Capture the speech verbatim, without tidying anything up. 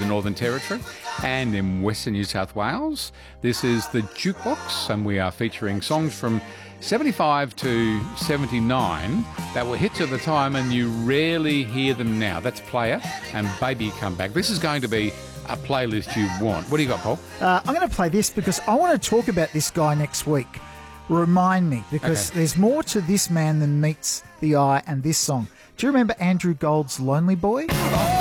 the Northern Territory and in Western New South Wales. This is the Jukebox, and we are featuring songs from seventy-five to seventy-nine that were hits at the time and you rarely hear them now. That's Player and Baby Come Back. This is going to be a playlist you want. What do you got, Paul? Uh, I'm going to play this because I want to talk about this guy next week. Remind me, because Okay. there's more to this man than meets the eye and this song. Do you remember Andrew Gold's Lonely Boy?